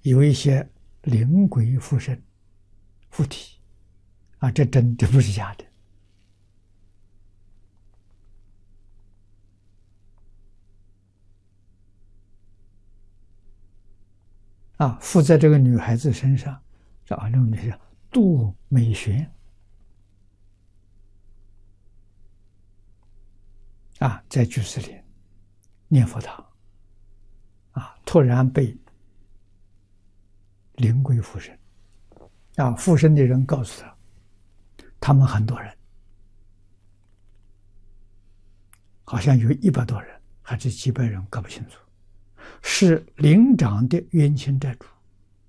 有一些灵鬼附身、附体啊，这真的不是假的啊，附在这个女孩子身上，这这个女孩杜美璇啊，在居士林念佛堂啊，突然被灵鬼附身啊，附身的人告诉他，他们很多人，好像有100多人还是几百人，搞不清楚，是灵长的冤亲债主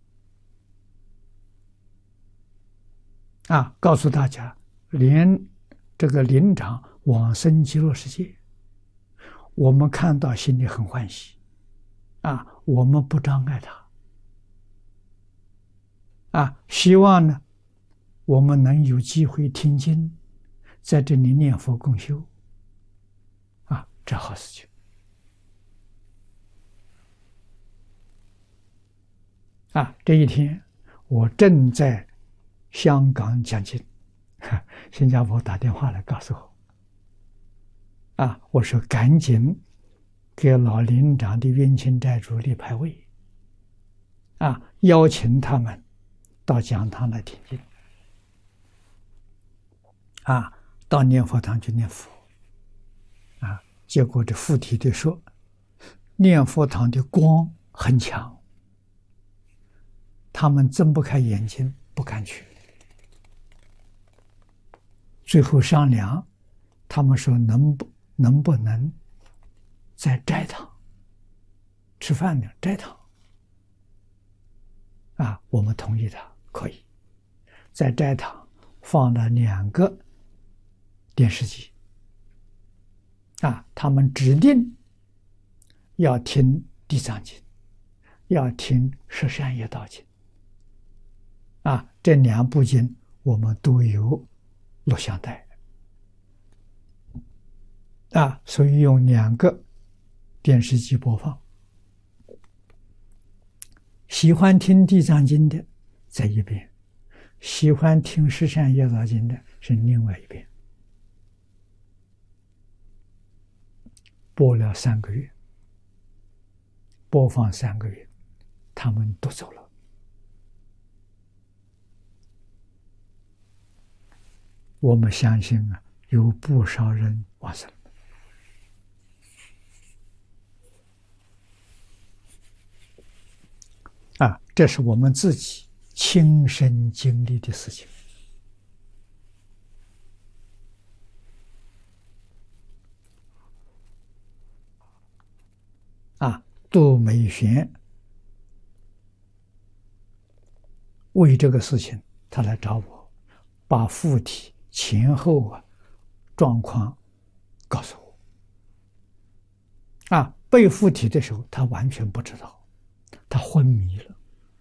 啊，告诉大家，连这个灵长往生极乐世界，我们看到心里很欢喜啊，我们不障碍他啊，希望呢我们能有机会听经，在这里念佛共修啊，这好事情啊。这一天我正在香港讲经，新加坡打电话来告诉我啊，我说赶紧给老灵长的冤亲债主立牌位啊，邀请他们到讲堂来听经啊，到念佛堂去念佛啊。结果这附体的说，念佛堂的光很强，他们睁不开眼睛，不敢去。最后商量，他们说能不能在斋堂吃饭呢？斋堂啊，我们同意他可以，在斋堂放了2个电视机啊，他们指定要听地藏经，要听十善业道经啊，这2部经我们都有录像带啊，所以用2个电视机播放。喜欢听地藏经的在一边，喜欢听十善业道经的是另外一边。播了3个月，播放3个月，他们都走了。我们相信啊，有不少人往生啊，这是我们自己亲身经历的事情啊。杜美璇为这个事情，他来找我，把附体前后状况告诉我啊。被附体的时候，他完全不知道，他昏迷了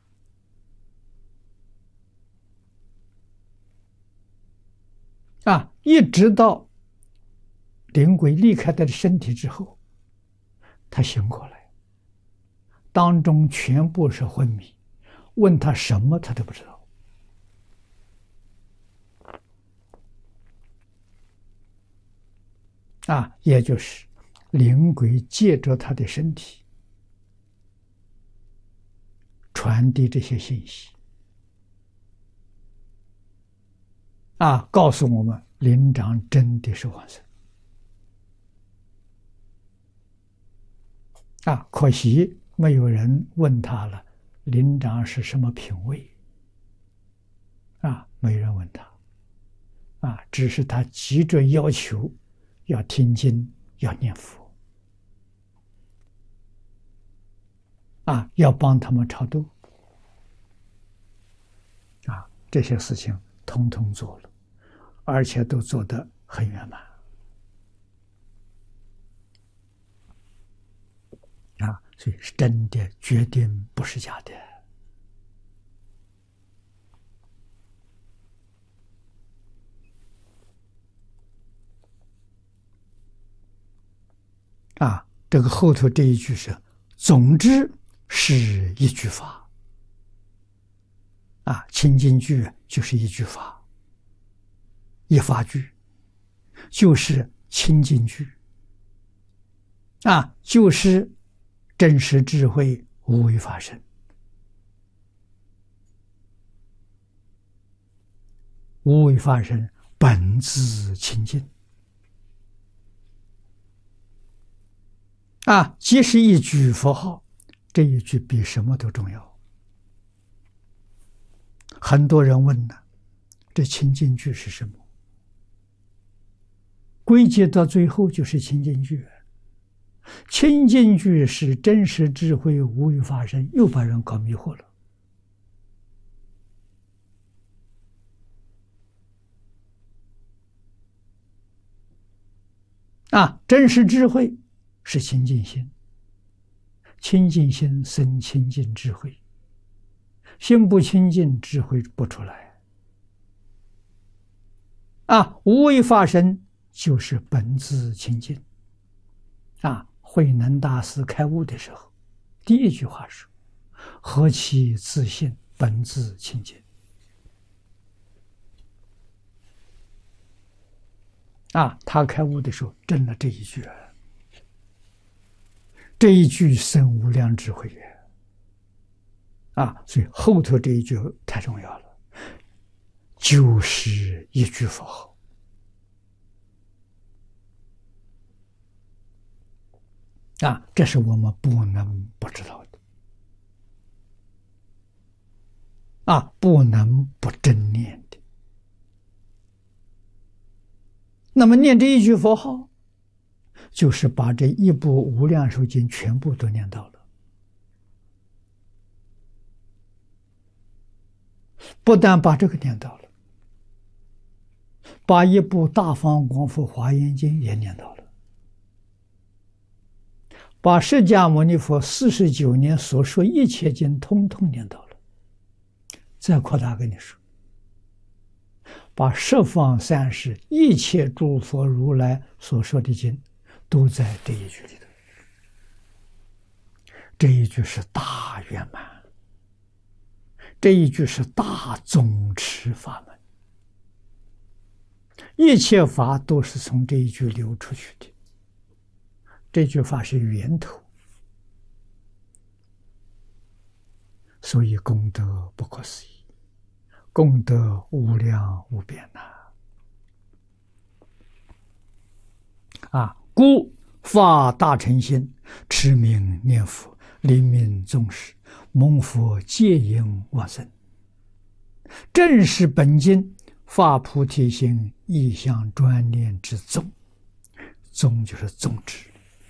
啊，一直到灵鬼离开他的身体之后，他醒过来，当中全部是昏迷，问他什么他都不知道啊，也就是灵鬼借着他的身体传递这些信息啊，告诉我们灵长真的是往生啊。可惜没有人问他了，灵长是什么品位啊？没人问他啊，只是他急着要求要听经，要念佛啊，要帮他们超度啊，这些事情统统做了，而且都做得很圆满啊，所以是真的，决定不是假的啊。这个后头这一句是总之是一句法清净句就是一句法，一法句，就是清净句，就是真实智慧无为法身。无为法身本自清净，即是一句佛号，这一句比什么都重要。很多人问呢，这清净句是什么？归结到最后就是清净句。清净句是真实智慧无为法身，又把人搞迷惑了。真实智慧是清净心，清净心生清净智慧，心不清净，智慧不出来。无为法身就是本自清净。慧能大师开悟的时候，第一句话说：“何其自信，本自清净。”他开悟的时候证了这一句，这一句生无量智慧所以后头这一句太重要了，就是一句佛号。这是我们不能不知道的，不能不真念的。那么念这一句佛号，就是把这一部《无量寿经》全部都念到了，不但把这个念到了，把一部《大方广佛华严经》也念到了，把释迦牟尼佛49年所说一切经通通念到了。再扩大跟你说，把十方三世一切诸佛如来所说的经都在这一句里头。这一句是大圆满，这一句是大总持法门，一切法都是从这一句流出去的。这句法是源头，所以功德不可思议，功德无量无边故发大乘心，持名念佛，临命终时，蒙佛接引往生，正是本经发菩提心，意向专念之宗。宗就是宗旨。